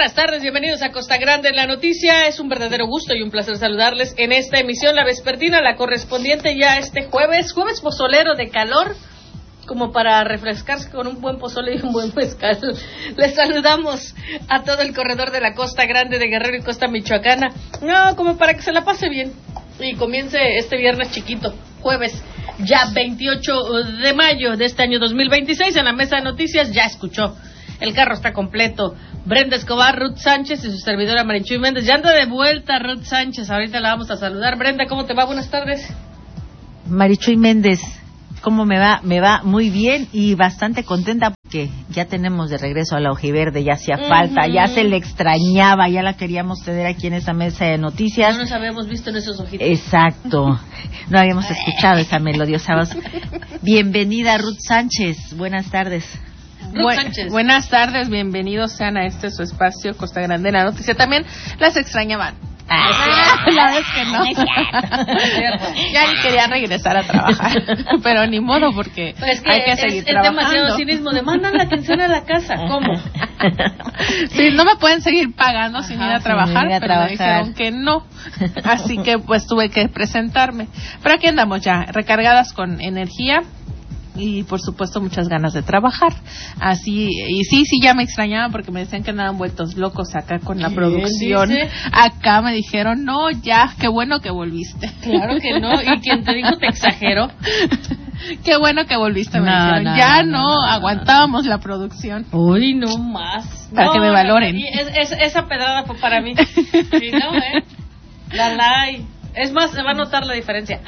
buenas tardes, bienvenidos a Costa Grande en la Noticia. Es un verdadero gusto y un placer saludarles en esta emisión, la vespertina, la correspondiente ya este jueves pozolero de calor, como para refrescarse con un buen pozole y un buen mezcal. Les saludamos a todo el corredor de la Costa Grande de Guerrero y Costa Michoacana. No, como para que se la pase bien y comience este viernes chiquito, jueves, ya 28 de mayo de este año 2026. En la mesa de noticias ya escuchó. El carro está completo. Brenda Escobar, Ruth Sánchez y su servidora Marichuy Méndez. Ya anda de vuelta Ruth Sánchez. Ahorita la vamos a saludar. Brenda, ¿cómo te va? Buenas tardes. Marichuy Méndez, ¿cómo me va? Me va muy bien y bastante contenta porque ya tenemos de regreso a la Ojiverde. Ya hacía falta, ya se le extrañaba, ya la queríamos tener aquí en esa mesa de noticias. No nos habíamos visto en esos ojitos. Exacto. No habíamos escuchado esa melodiosa voz. Bienvenida Ruth Sánchez. Buenas tardes. Buenas tardes, bienvenidos sean a este su espacio Costa Grande en la Noticia. También las extrañaban. La vez que no. Ya ni quería regresar a trabajar, pero ni modo porque es que hay que seguir trabajando. Es demasiado cinismo. Demandan la atención a la casa. ¿Cómo? Sí, no me pueden seguir pagando sin ir a trabajar, pero me dijeron que no. Así que pues tuve que presentarme. Pero aquí andamos ya, recargadas con energía. Y por supuesto muchas ganas de trabajar. Así, y sí, ya me extrañaban porque me decían que andaban vueltos locos acá con la producción. Acá me dijeron, no, ya, qué bueno que volviste. Claro que no, y quien te dijo te exageró. Qué bueno que volviste, me dijeron. No, aguantábamos la producción. Uy, no más. Para que me valoren. Esa pedrada fue para mí. Sí, ¿no, Es más, se va a notar la diferencia.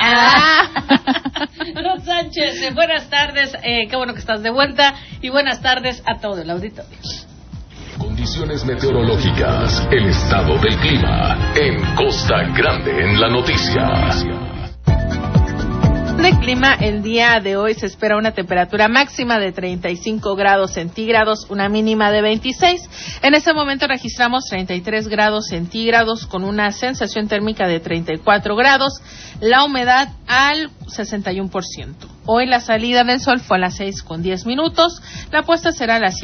Ruth Sánchez, buenas tardes, qué bueno que estás de vuelta y buenas tardes a todo el auditorio. Condiciones meteorológicas, el estado del clima en Costa Grande en la Noticia. De clima, el día de hoy se espera una temperatura máxima de 35 grados centígrados, una mínima de 26. En ese momento registramos 33 grados centígrados con una sensación térmica de 34 grados, la humedad al 61%. Hoy la salida del sol fue a las 6:10, la puesta será a las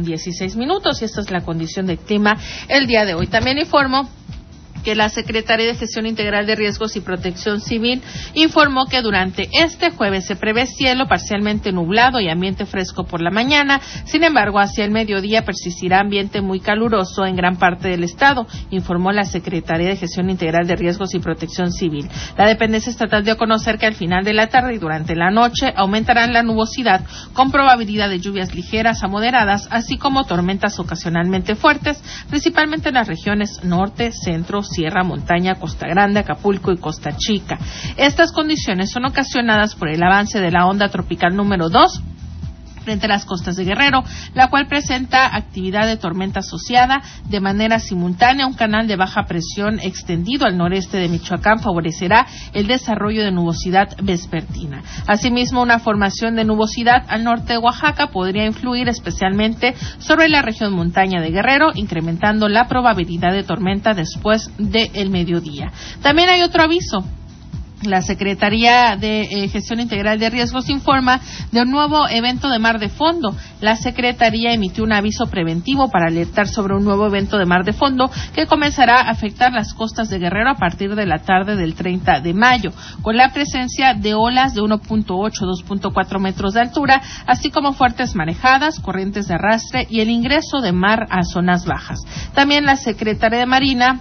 7:16 y esta es la condición de clima el día de hoy. También informo que la Secretaría de Gestión Integral de Riesgos y Protección Civil informó que durante este jueves se prevé cielo parcialmente nublado y ambiente fresco por la mañana. Sin embargo, hacia el mediodía persistirá ambiente muy caluroso en gran parte del estado, informó la Secretaría de Gestión Integral de Riesgos y Protección Civil. La dependencia estatal dio a conocer que al final de la tarde y durante la noche aumentarán la nubosidad con probabilidad de lluvias ligeras a moderadas, así como tormentas ocasionalmente fuertes, principalmente en las regiones norte, centro, Sierra, Montaña, Costa Grande, Acapulco y Costa Chica. Estas condiciones son ocasionadas por el avance de la onda tropical número 2 frente a las costas de Guerrero, la cual presenta actividad de tormenta asociada. De manera simultánea, un canal de baja presión extendido al noreste de Michoacán favorecerá el desarrollo de nubosidad vespertina. Asimismo, una formación de nubosidad al norte de Oaxaca podría influir especialmente sobre la región montaña de Guerrero, incrementando la probabilidad de tormenta después del mediodía. También hay otro aviso. La Secretaría de Gestión Integral de Riesgos informa de un nuevo evento de mar de fondo. La Secretaría emitió un aviso preventivo para alertar sobre un nuevo evento de mar de fondo que comenzará a afectar las costas de Guerrero a partir de la tarde del 30 de mayo, con la presencia de olas de 1.8-2.4 metros de altura, así como fuertes marejadas, corrientes de arrastre y el ingreso de mar a zonas bajas. También la Secretaría de Marina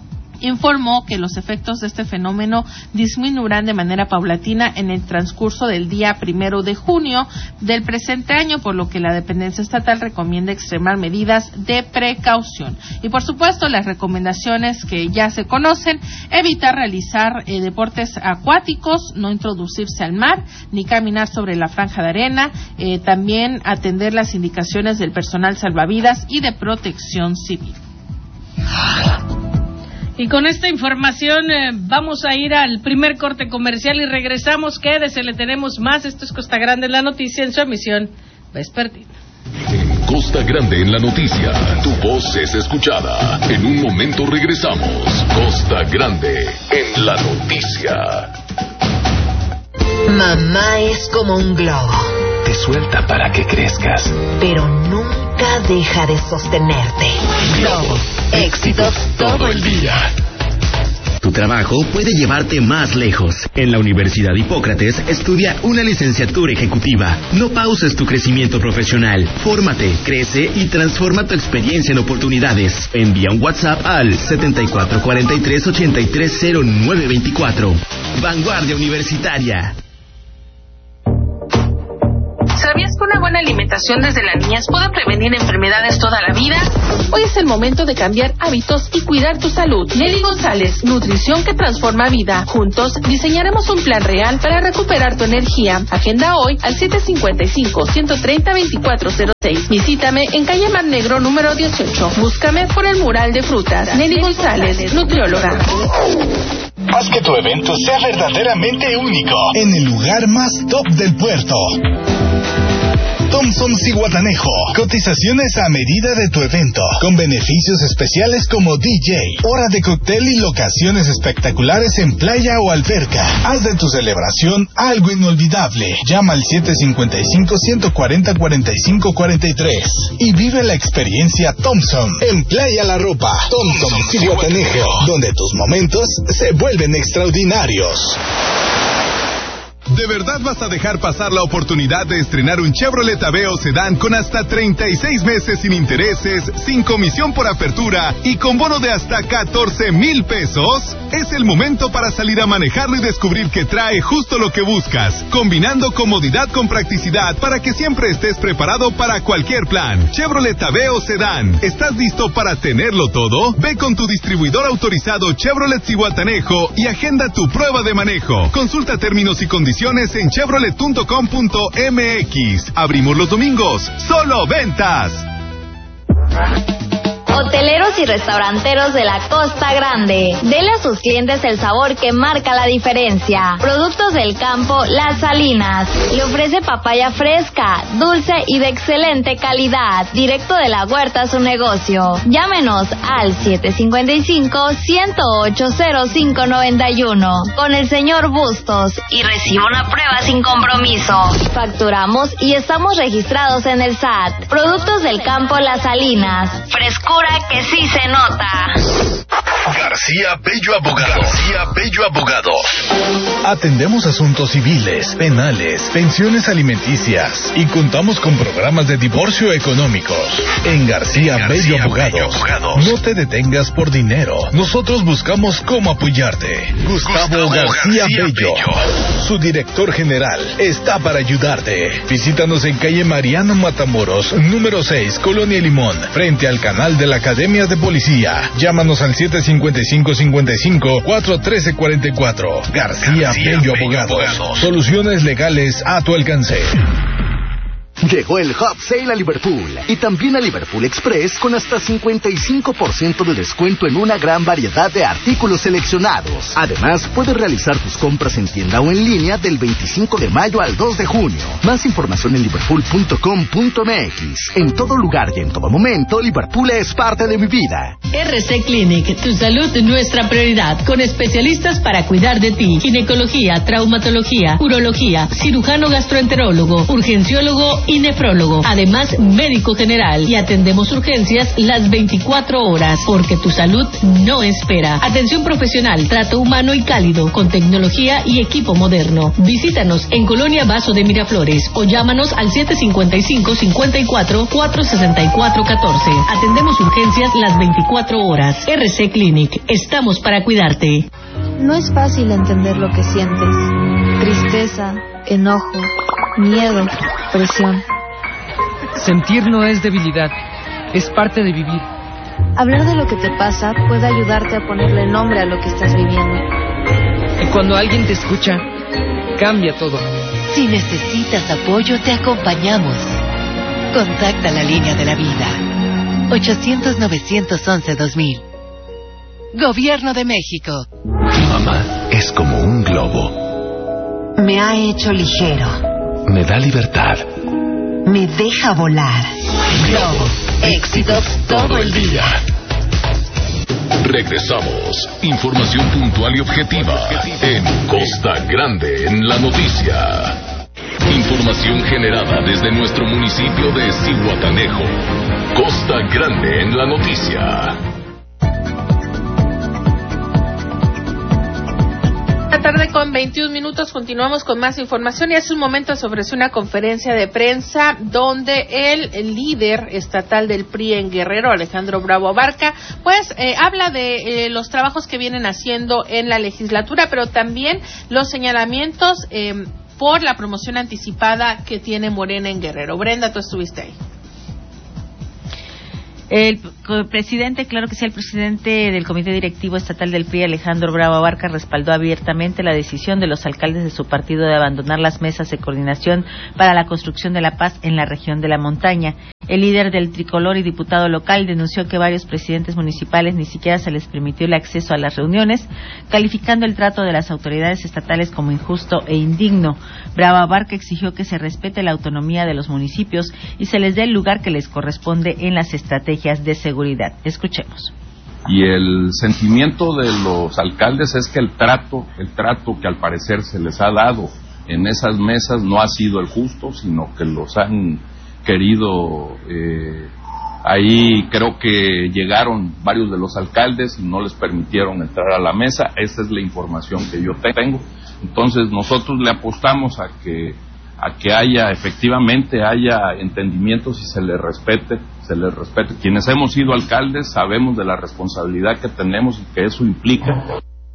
informó que los efectos de este fenómeno disminuirán de manera paulatina en el transcurso del día 1 de junio del presente año, por lo que la dependencia estatal recomienda extremar medidas de precaución. Y por supuesto, las recomendaciones que ya se conocen: evitar realizar deportes acuáticos, no introducirse al mar, ni caminar sobre la franja de arena, también atender las indicaciones del personal salvavidas y de protección civil. Y con esta información vamos a ir al primer corte comercial y regresamos. Quédese, le tenemos más. Esto es Costa Grande en la Noticia en su emisión vespertina. Costa Grande en la Noticia, tu voz es escuchada. En un momento regresamos. Costa Grande en la Noticia. Mamá es como un globo. Te suelta para que crezcas, pero nunca deja de sostenerte. Globo, éxitos todo el día. Tu trabajo puede llevarte más lejos. En la Universidad Hipócrates estudia una licenciatura ejecutiva. No pauses tu crecimiento profesional. Fórmate, crece y transforma tu experiencia en oportunidades. Envía un WhatsApp al 7443-830924. Vanguardia Universitaria. ¿Sabías que una buena alimentación desde la niñez puede prevenir enfermedades toda la vida? Hoy es el momento de cambiar hábitos y cuidar tu salud. Nelly González, nutrición que transforma vida. Juntos diseñaremos un plan real para recuperar tu energía. Agenda hoy al 755-130-2406. Visítame en calle Mar Negro número 18. Búscame por el mural de frutas. Nelly González, nutrióloga. Haz que tu evento sea verdaderamente único en el lugar más top del puerto. Thompson Zihuatanejo. Cotizaciones a medida de tu evento, con beneficios especiales como DJ, hora de cóctel y locaciones espectaculares en playa o alberca. Haz de tu celebración algo inolvidable. Llama al 755-140-4543 y vive la experiencia Thompson en Playa La Ropa. Thompson Zihuatanejo, donde tus momentos se vuelven extraordinarios. ¿De verdad vas a dejar pasar la oportunidad de estrenar un Chevrolet Aveo Sedán con hasta 36 meses sin intereses, sin comisión por apertura y con bono de hasta 14,000 pesos? Es el momento para salir a manejarlo y descubrir que trae justo lo que buscas, combinando comodidad con practicidad para que siempre estés preparado para cualquier plan. Chevrolet Aveo Sedán. ¿Estás listo para tenerlo todo? Ve con tu distribuidor autorizado Chevrolet Zihuatanejo y agenda tu prueba de manejo. Consulta términos y condiciones en chevrolet.com.mx. Abrimos los domingos. Solo ventas. Hoteleros y restauranteros de la Costa Grande, dele a sus clientes el sabor que marca la diferencia. Productos del campo Las Salinas. Le ofrece papaya fresca, dulce y de excelente calidad, directo de la huerta a su negocio. Llámenos al 755-108-0591 con el señor Bustos y reciba una prueba sin compromiso. Facturamos y estamos registrados en el SAT. Productos del campo Las Salinas. Frescura que sí se nota. García Bello Abogado. García Bello Abogado. Atendemos asuntos civiles, penales, pensiones alimenticias y contamos con programas de divorcio económicos. En García Bello Abogados. No te detengas por dinero. Nosotros buscamos cómo apoyarte. Gustavo García Bello. Su director general está para ayudarte. Visítanos en calle Mariano Matamoros, número 6, Colonia Limón, frente al canal de la Academia de Policía. Llámanos al 755-55-413-44. García Bello Abogados. Soluciones legales a tu alcance. Llegó el Hot Sale a Liverpool y también a Liverpool Express con hasta 55% de descuento en una gran variedad de artículos seleccionados. Además, puedes realizar tus compras en tienda o en línea del 25 de mayo al 2 de junio. Más información en liverpool.com.mx. En todo lugar y en todo momento, Liverpool es parte de mi vida. RC Clinic, tu salud nuestra prioridad, con especialistas para cuidar de ti. Ginecología, traumatología, urología, cirujano gastroenterólogo, urgenciólogo y nefrólogo, además médico general, y atendemos urgencias las 24 horas, porque tu salud no espera. Atención profesional, trato humano y cálido, con tecnología y equipo moderno. Visítanos en Colonia Vaso de Miraflores o llámanos al 755-54-464-14. Atendemos urgencias las 24 horas. RC Clinic, estamos para cuidarte. No es fácil entender lo que sientes. Tristeza, enojo, miedo, presión. Sentir no es debilidad, es parte de vivir. Hablar de lo que te pasa puede ayudarte a ponerle nombre a lo que estás viviendo. Y cuando alguien te escucha, cambia todo. Si necesitas apoyo, te acompañamos. Contacta la línea de la vida. 800-911-2000. Gobierno de México. Mamá es como un globo. Me ha hecho ligero. Me da libertad. Me deja volar. Globo, éxitos todo el día. Regresamos. Información puntual y objetiva en Costa Grande en la noticia. Información generada desde nuestro municipio de Zihuatanejo. Costa Grande en la noticia. Tarde con 21 minutos, continuamos con más información y hace un momento se ofreció una conferencia de prensa donde el líder estatal del PRI en Guerrero, Alejandro Bravo Abarca, pues habla de los trabajos que vienen haciendo en la legislatura, pero también los señalamientos por la promoción anticipada que tiene Morena en Guerrero. Brenda, tú estuviste ahí. El presidente, claro que sí, el presidente del Comité Directivo Estatal del PRI, Alejandro Bravo Abarca, respaldó abiertamente la decisión de los alcaldes de su partido de abandonar las mesas de coordinación para la construcción de la paz en la región de la montaña. El líder del tricolor y diputado local denunció que varios presidentes municipales ni siquiera se les permitió el acceso a las reuniones, calificando el trato de las autoridades estatales como injusto e indigno. Bravo Abarca exigió que se respete la autonomía de los municipios y se les dé el lugar que les corresponde en las estrategias de seguridad. Escuchemos. Y el sentimiento de los alcaldes es que el trato que al parecer se les ha dado en esas mesas no ha sido el justo, sino que los han querido. Ahí creo que llegaron varios de los alcaldes y no les permitieron entrar a la mesa. Esta es la información que yo tengo. Entonces nosotros le apostamos a que efectivamente haya entendimientos y se les respete. Quienes hemos sido alcaldes sabemos de la responsabilidad que tenemos y que eso implica.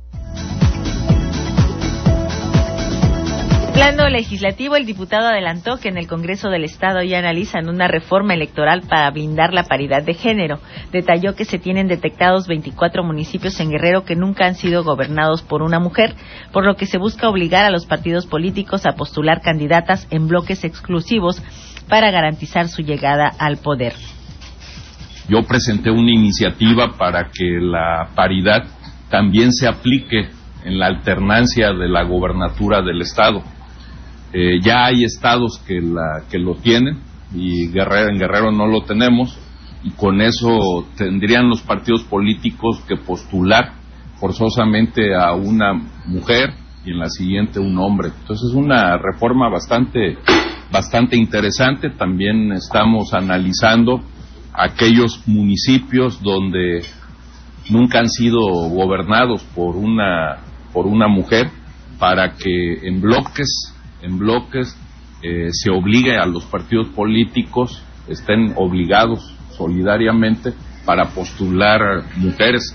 Plano legislativo, el diputado adelantó que en el Congreso del Estado ya analizan una reforma electoral para blindar la paridad de género. Detalló que se tienen detectados 24 municipios en Guerrero que nunca han sido gobernados por una mujer, por lo que se busca obligar a los partidos políticos a postular candidatas en bloques exclusivos para garantizar su llegada al poder. Yo presenté una iniciativa para que la paridad también se aplique en la alternancia de la gobernatura del Estado. Ya hay estados que lo tienen y en Guerrero no lo tenemos, y con eso tendrían los partidos políticos que postular forzosamente a una mujer y en la siguiente un hombre. Entonces es una reforma bastante interesante. También estamos analizando aquellos municipios donde nunca han sido gobernados por una mujer, para que en bloques se obligue a los partidos políticos, estén obligados solidariamente para postular mujeres.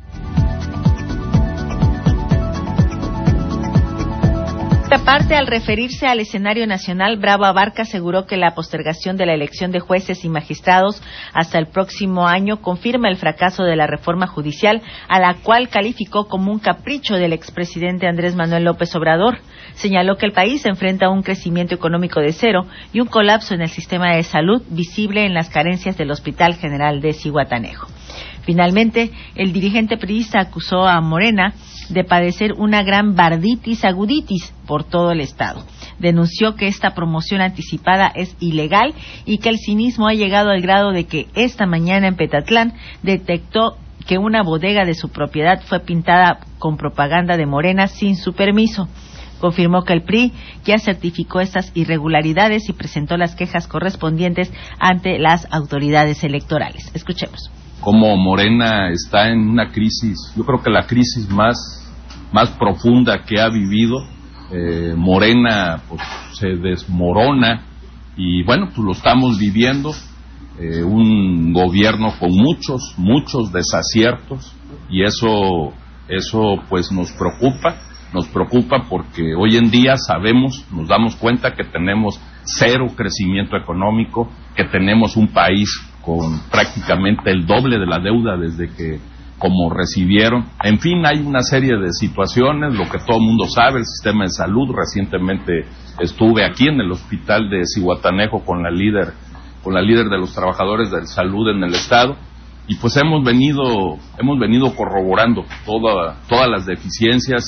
Aparte, al referirse al escenario nacional, Bravo Abarca aseguró que la postergación de la elección de jueces y magistrados hasta el próximo año confirma el fracaso de la reforma judicial, a la cual calificó como un capricho del expresidente Andrés Manuel López Obrador. Señaló que el país enfrenta un crecimiento económico de cero y un colapso en el sistema de salud visible en las carencias del Hospital General de Zihuatanejo. Finalmente, el dirigente priista acusó a Morena de padecer una gran barditis aguditis por todo el estado. Denunció que esta promoción anticipada es ilegal y que el cinismo ha llegado al grado de que esta mañana en Petatlán detectó que una bodega de su propiedad fue pintada con propaganda de Morena sin su permiso. Confirmó que el PRI ya certificó estas irregularidades y presentó las quejas correspondientes ante las autoridades electorales. Escuchemos. Como Morena está en una crisis, yo creo que la crisis más profunda que ha vivido. Morena pues se desmorona y bueno, pues lo estamos viviendo, un gobierno con muchos desaciertos, y eso pues nos preocupa porque hoy en día nos damos cuenta que tenemos cero crecimiento económico, que tenemos un país con prácticamente el doble de la deuda desde que como recibieron. En fin, hay una serie de situaciones, lo que todo el mundo sabe, el sistema de salud. Recientemente estuve aquí en el hospital de Zihuatanejo con la líder de los trabajadores de salud en el estado, y pues hemos venido corroborando todas las deficiencias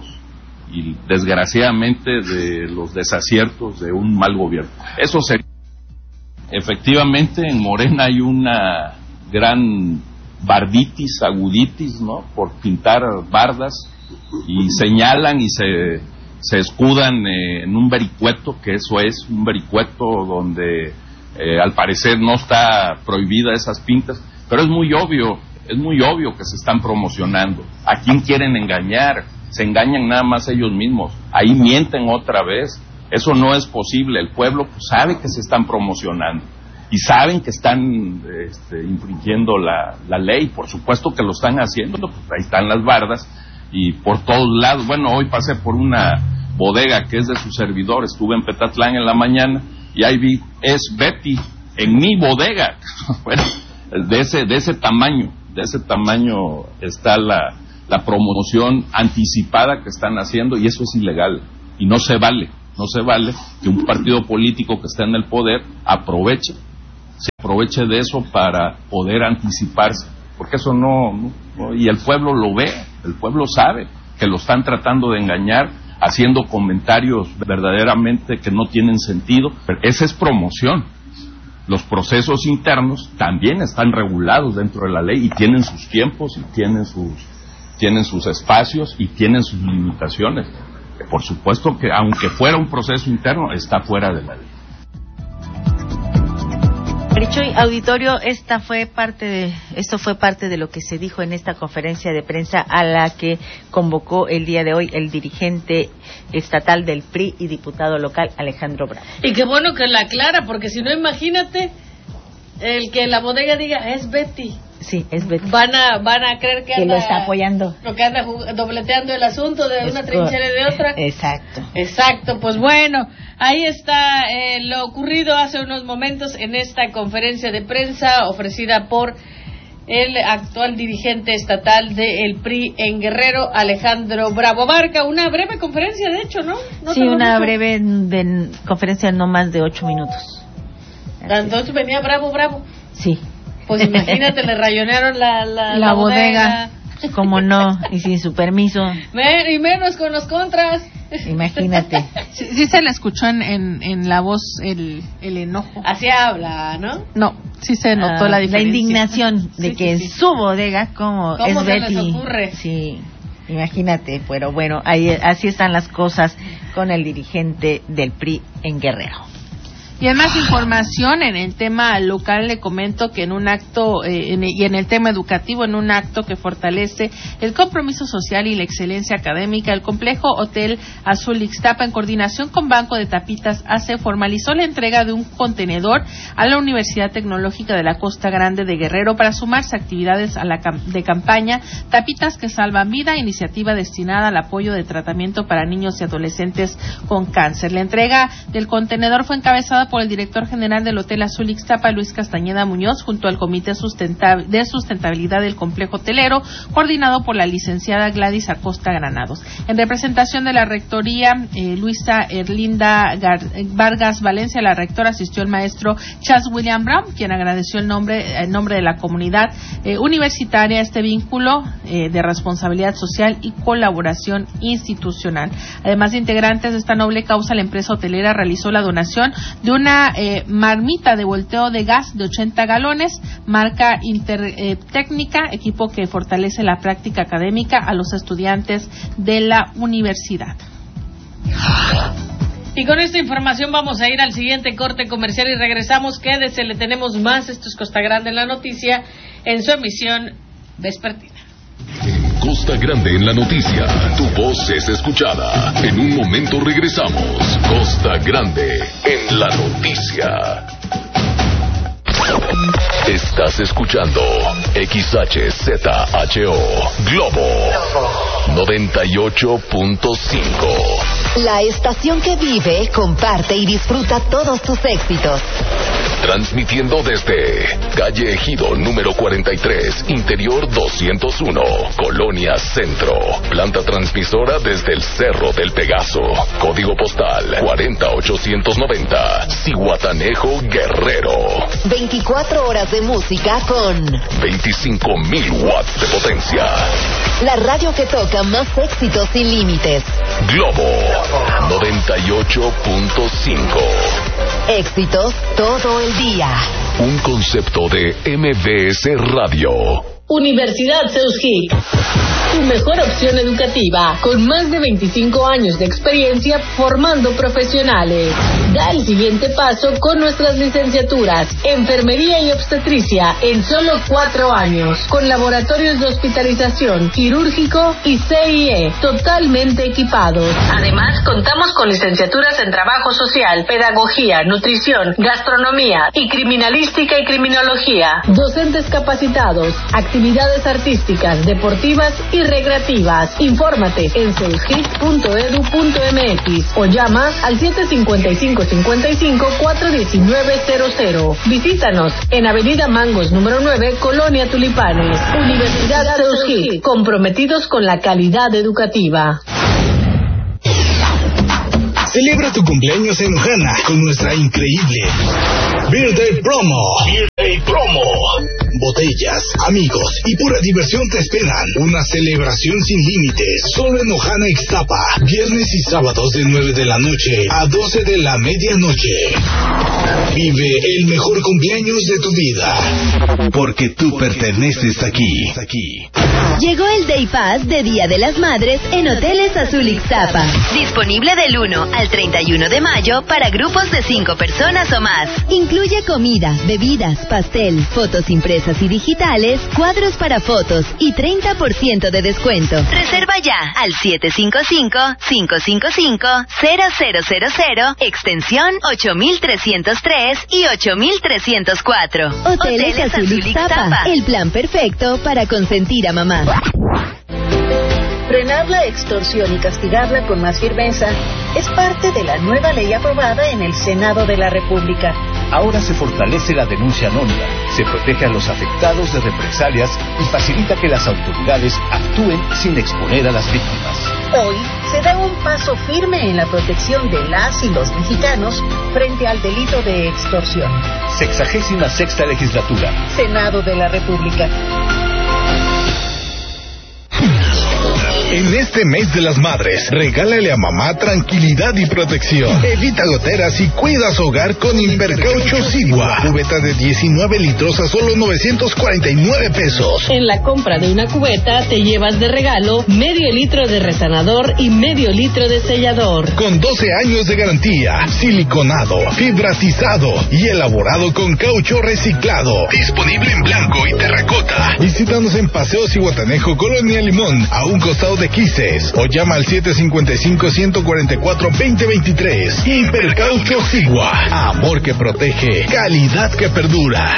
y desgraciadamente de los desaciertos de un mal gobierno. Eso sería. Efectivamente, en Morena hay una gran barditis, aguditis, ¿no? Por pintar bardas, y señalan y se escudan en un vericueto, que eso es un vericueto donde Al parecer no está prohibida esas pintas, pero es muy obvio que se están promocionando. ¿A quién quieren engañar? Se engañan nada más ellos mismos. Ahí mienten otra vez. Eso no es posible. El pueblo sabe que se están promocionando y saben que están infringiendo la ley. Por supuesto que lo están haciendo, pues ahí están las bardas y por todos lados. Bueno, hoy pasé por una bodega que es de su servidor, estuve en Petatlán en la mañana y ahí vi, es Betty en mi bodega. Bueno, de ese tamaño está la promoción anticipada que están haciendo, y eso es ilegal y no se vale que un partido político que está en el poder se aproveche de eso para poder anticiparse, porque eso no, y el pueblo lo ve, el pueblo sabe que lo están tratando de engañar, haciendo comentarios verdaderamente que no tienen sentido. Pero esa es promoción. Los procesos internos también están regulados dentro de la ley y tienen sus tiempos y tienen sus espacios y tienen sus limitaciones. Por supuesto que aunque fuera un proceso interno, está fuera de la ley. Marichuy, auditorio, esto fue parte de lo que se dijo en esta conferencia de prensa a la que convocó el día de hoy el dirigente estatal del PRI y diputado local, Alejandro Bravo. Y qué bueno que la aclara, porque si no, imagínate el que en la bodega diga, es Betty. Sí, es Betty. Van a creer que lo está apoyando. Lo que anda dobleteando el asunto de una trinchera y de otra. Exacto, pues bueno, ahí está lo ocurrido hace unos momentos en esta conferencia de prensa ofrecida por el actual dirigente estatal del PRI en Guerrero, Alejandro Bravo. Abarca una breve conferencia, de hecho, ¿no? Sí, una breve conferencia, no más de 8 minutos. Entonces venía Bravo. Sí. Pues imagínate, le rayonearon la bodega. ¿Cómo no? Y sin su permiso. Y menos con los contras. Imagínate. Sí se le escuchó en la voz el enojo. Así habla, ¿no? No, sí se notó la diferencia. La indignación de que en su bodega, ¿cómo es se Betty? Les ocurre? Sí, imagínate. Pero bueno, así están las cosas con el dirigente del PRI en Guerrero. Y en más información en el tema local, le comento que en un acto y en el tema educativo, en un acto que fortalece el compromiso social y la excelencia académica, el complejo Hotel Azul Ixtapa, en coordinación con Banco de Tapitas AC, formalizó la entrega de un contenedor a la Universidad Tecnológica de la Costa Grande de Guerrero para sumarse a actividades de campaña Tapitas que Salvan Vida, iniciativa destinada al apoyo de tratamiento para niños y adolescentes con cáncer. La entrega del contenedor fue encabezada por el director general del Hotel Azul Ixtapa, Luis Castañeda Muñoz, junto al Comité de Sustentabilidad del Complejo Hotelero, coordinado por la licenciada Gladys Acosta Granados. En representación de la rectoría, Luisa Erlinda Vargas Valencia, la rectora, asistió el maestro Chas William Brown, quien agradeció en nombre de la comunidad universitaria este vínculo de responsabilidad social y colaboración institucional. Además de integrantes de esta noble causa, la empresa hotelera realizó la donación de una marmita de volteo de gas de 80 galones, marca Intertécnica, equipo que fortalece la práctica académica a los estudiantes de la universidad. Y con esta información vamos a ir al siguiente corte comercial y regresamos. Quédese, le tenemos más. Esto es Costa Grande en la Noticia, en su emisión vespertina. Costa Grande en la Noticia, tu voz es escuchada. En un momento regresamos. Costa Grande en la Noticia. Estás escuchando XHZHO Globo 98.5. La estación que vive, comparte y disfruta todos tus éxitos. Transmitiendo desde Calle Ejido número 43, Interior 201, Colonia Centro. Planta transmisora desde el Cerro del Pegaso. Código postal 40890, Zihuatanejo, Guerrero. 24 horas de música con 25,000 watts de potencia. La radio que toca más éxitos sin límites. Globo 98.5. Éxitos todo el día. Un concepto de MBS Radio. Universidad Seuskic, tu mejor opción educativa, con más de 25 años de experiencia formando profesionales. Da el siguiente paso con nuestras licenciaturas, Enfermería y Obstetricia, en solo 4 años, con laboratorios de hospitalización, quirúrgico y CIE, totalmente equipados. Además, contamos con licenciaturas en Trabajo Social, Pedagogía, Nutrición, Gastronomía y Criminalística y Criminología. Docentes capacitados, actividades artísticas, deportivas y recreativas. Infórmate en seuskic.edu.mx o llama al 755-55-419-00. Visítanos en Avenida Mangos número 9, Colonia Tulipanes. Universidad Seuskic, comprometidos con la calidad educativa. Celebra tu cumpleaños en Ojana con nuestra increíble Birthday Promo. Birthday Promo. Botellas, amigos y pura diversión te esperan. Una celebración sin límites. Solo en Ojana, Ixtapa. Viernes y sábados de 9 de la noche a 12 de la medianoche. Vive el mejor cumpleaños de tu vida. Porque tú perteneces aquí. Llegó el Day Pass de Día de las Madres en Hoteles Azul Ixtapa. Disponible del 1 al 31 de mayo para grupos de 5 personas o más. Incluye comida, bebidas, pastel, fotos impresas y digitales, cuadros para fotos y 30% de descuento. Reserva ya al 755-555-0000, extensión 8303 y 8304. Hoteles Azul Ixtapa, el plan perfecto para consentir a mamá. Frenar la extorsión y castigarla con más firmeza es parte de la nueva ley aprobada en el Senado de la República. Ahora se fortalece la denuncia anónima, se protege a los afectados de represalias y facilita que las autoridades actúen sin exponer a las víctimas. Hoy se da un paso firme en la protección de las y los mexicanos frente al delito de extorsión. 66ª legislatura. Senado de la República. En este mes de las madres, regálale a mamá tranquilidad y protección. Evita goteras y cuida su hogar con Hipercaucho Sigua. Cubeta de 19 litros a solo 949 pesos. En la compra de una cubeta te llevas de regalo medio litro de resanador y medio litro de sellador. Con 12 años de garantía, siliconado, fibratizado y elaborado con caucho reciclado. Disponible en blanco y terracota. Visítanos en Paseo Cihuatanejo, Colonia Limón, a un costado de Quises, o llama al 755-144-2023. Hipercaucho Sigua. Amor que protege, calidad que perdura.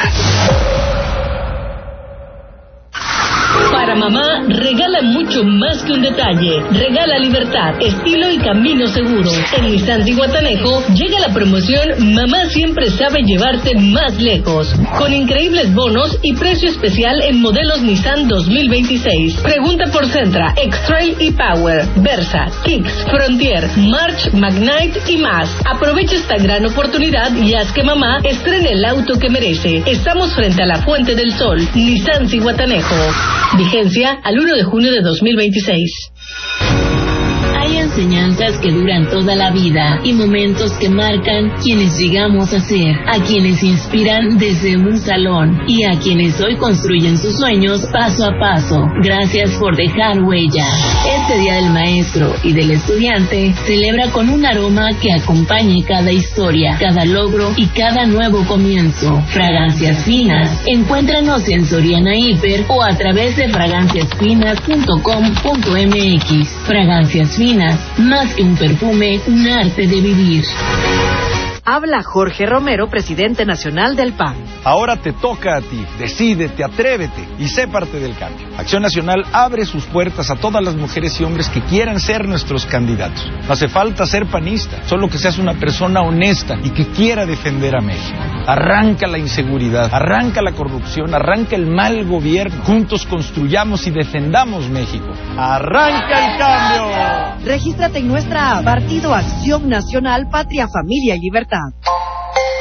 Para mamá, regala mucho más que un detalle. Regala libertad, estilo y camino seguro. En Nissan Zihuatanejo llega la promoción Mamá siempre sabe llevarte más lejos, con increíbles bonos y precio especial en modelos Nissan 2026. Pregunta por Sentra, X-Trail y Power, Versa, Kicks, Frontier, March, Magnite y más. Aprovecha esta gran oportunidad y haz que mamá estrene el auto que merece. Estamos frente a la Fuente del Sol. Nissan Zihuatanejo. Vigencia al 1 de junio de 2026. Hay enseñanzas que duran toda la vida y momentos que marcan quienes llegamos a ser, a quienes inspiran desde un salón y a quienes hoy construyen sus sueños paso a paso. Gracias por dejar huella. Este Día del Maestro y del Estudiante celebra con un aroma que acompañe cada historia, cada logro y cada nuevo comienzo. Fragancias Finas. Encuéntranos en Soriana Hiper o a través de fraganciasfinas.com.mx. Fragancias Finas, más que un perfume, un arte de vivir. Habla Jorge Romero, presidente nacional del PAN. Ahora te toca a ti. Decídete, atrévete y sé parte del cambio. Acción Nacional abre sus puertas a todas las mujeres y hombres que quieran ser nuestros candidatos. No hace falta ser panista, solo que seas una persona honesta y que quiera defender a México. Arranca la inseguridad, arranca la corrupción, arranca el mal gobierno. Juntos construyamos y defendamos México. ¡Arranca el cambio! Regístrate en nuestra app, Partido Acción Nacional, Patria, Familia y Libertad.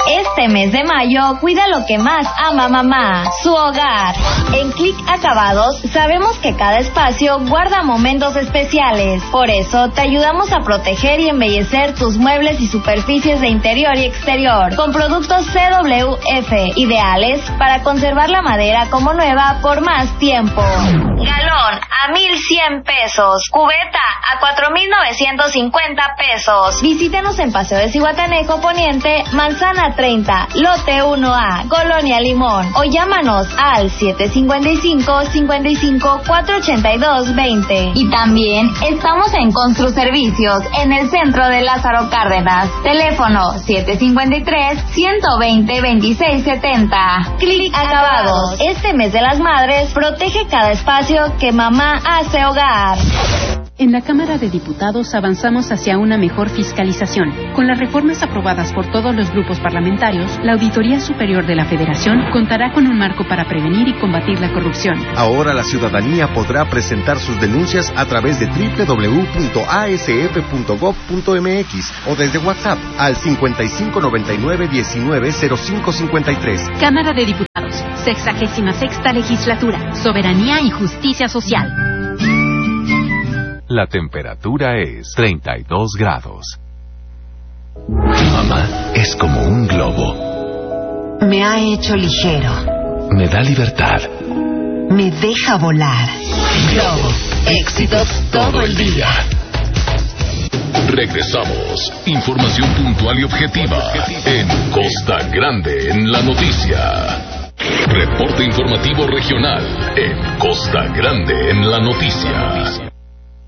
Este mes de mayo, cuida lo que más ama mamá, su hogar. En Click Acabados sabemos que cada espacio guarda momentos especiales. Por eso te ayudamos a proteger y embellecer tus muebles y superficies de interior y exterior con productos CWF, ideales para conservar la madera como nueva por más tiempo. Galón a 1,100 pesos. Cubeta a 4,950 pesos. Visítanos en Paseo de Zihuatanejo Poniente, Manzana 30, Lote 1A, Colonia Limón, o llámanos al 755-55-482-20. Y también estamos en Construservicios, en el centro de Lázaro Cárdenas. Teléfono 753-120-2670. Click Acabados. Este mes de las madres, protege cada espacio que mamá hace hogar. En la Cámara de Diputados avanzamos hacia una mejor fiscalización. Con las reformas aprobadas por todos los grupos parlamentarios, la Auditoría Superior de la Federación contará con un marco para prevenir y combatir la corrupción. Ahora la ciudadanía podrá presentar sus denuncias a través de www.asf.gov.mx o desde WhatsApp al 5599-190553. Cámara de Diputados, 66ª Legislatura, Soberanía y Justicia Social. La temperatura es 32 grados. Mamá es como un globo. Me ha hecho ligero. Me da libertad. Me deja volar. Globo. Éxitos todo el día. Regresamos. Información puntual y objetiva en Costa Grande en la noticia. Reporte informativo regional en Costa Grande en la noticia.